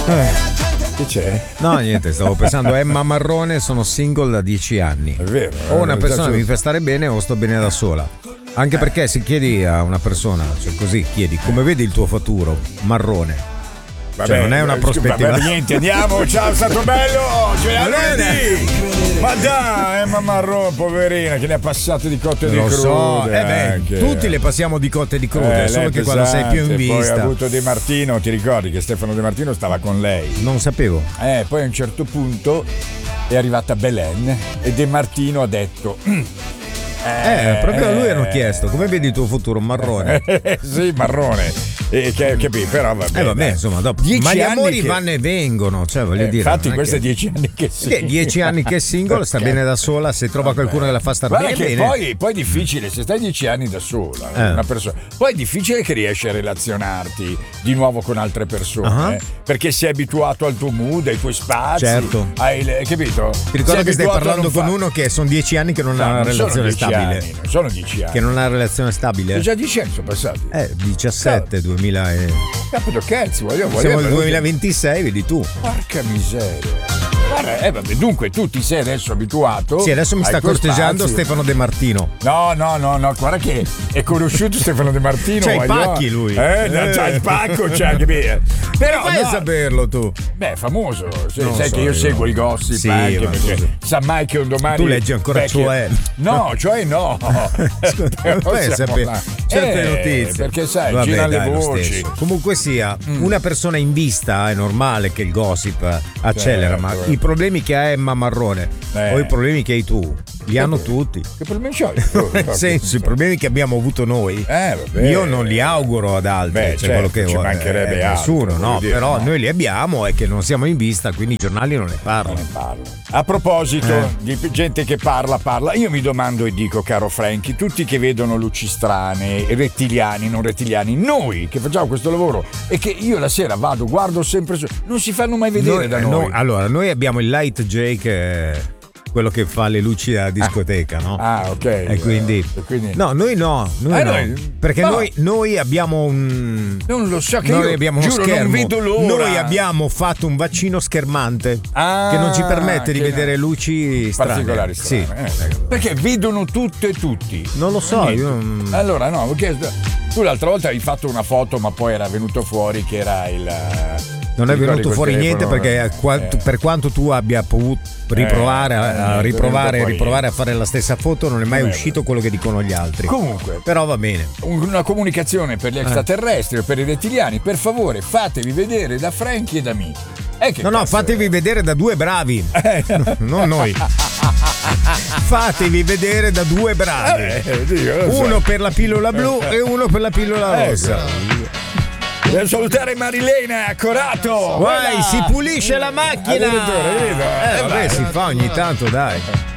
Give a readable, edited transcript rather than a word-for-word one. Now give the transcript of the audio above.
Che c'è? No, niente, stavo pensando Emma Marrone, sono single da 10 anni. È vero. O una persona mi fa stare bene o sto bene da sola. Anche perché se chiedi a una persona, cioè così chiedi come vedi il tuo futuro, Marrone. Vabbè, cioè non è una prospettiva. Vabbè, niente, andiamo, ciao, è stato bello. Ma dai, Emma Marrone, poverina, che ne ha passate di cotte e di crude. So, tutti le passiamo di cotte e di crude, solo che quando sei più in vista. Poi ha avuto De Martino, ti ricordi che Stefano De Martino stava con lei? Non sapevo. Poi a un certo punto è arrivata Belen e De Martino ha detto... proprio a lui hanno chiesto come vedi il tuo futuro, Marrone. Sì, Marrone. Capì, però vabbè, insomma, dopo. Ma gli amori vanno e vengono, cioè voglio dire. Infatti, questo è 10 anni che sì. 10 anni che è single, sta bene da sola. Se trova qualcuno che la fa stare bene, che bene. Poi è difficile, se stai 10 anni da sola, una persona, poi è difficile che riesci a relazionarti di nuovo con altre persone, perché sei abituato al tuo mood, ai tuoi spazi. Certo. Capito? Ti ricordo che stai parlando con uno che sono 10 anni che non ha una relazione stabile. Non sono 10 anni. Che non ha una relazione stabile. Già 10 anni sono passati. 17, 2000 e... Capito, cazzo, vogliamo siamo nel 2026, vedi tu. Porca miseria. Guarda, vabbè, dunque tu ti sei adesso abituato. Sì, adesso mi sta corteggiando Stefano De Martino. No, guarda che è conosciuto Stefano De Martino. C'ha i pacchi lui. C'ha il pacco, c'ha anche bene. Però vai a saperlo tu. Beh, famoso. Sai che io seguo il gossip, sì, anche perché sa mai che un domani. Tu leggi ancora cioè. No, cioè no. Puoi sapere certe notizie. Perché sai, girano le voci. Comunque sia, una persona in vista è normale che il gossip accelera, ma i problemi che ha Emma Marrone o i problemi che hai tu li hanno tutti. Che problemi c'hai? Nel senso, i problemi che abbiamo avuto noi io non li auguro ad altri. Quello che ci mancherebbe nessuno, no? Però noi li abbiamo e che non siamo in vista, quindi i giornali non ne parlano. A proposito di gente che parla, io mi domando e dico, caro Franky, tutti che vedono luci strane, rettiliani, non rettiliani, noi che facciamo questo lavoro e che io la sera guardo sempre, non si fanno mai vedere da noi. Allora, noi abbiamo il Light J che è quello che fa le luci della discoteca, no? Ok. E quindi no, noi no. Perché noi abbiamo un... Non lo so, che noi io abbiamo uno giuro, schermo. non vedo l'ora. Noi abbiamo fatto un vaccino schermante che non ci permette di vedere luci particolari strane. Sì. Perché vedono tutto e tutti. Non lo so, Allora no, perché tu l'altra volta hai fatto una foto, ma poi era venuto fuori che era il... Non è venuto fuori niente perché per quanto tu abbia potuto riprovare a fare la stessa foto, non è mai uscito quello che dicono gli altri. Comunque, però va bene. Una comunicazione per gli extraterrestri o per i rettiliani, per favore fatevi vedere da Franky e da me. Fatevi vedere da due bravi. Non noi. Fatevi vedere da due bravi. Uno per la pillola blu e uno per la pillola rossa. Devo salutare Marilena Corato. Vai, si pulisce la macchina. Vabbè, si fa ogni tanto, dai.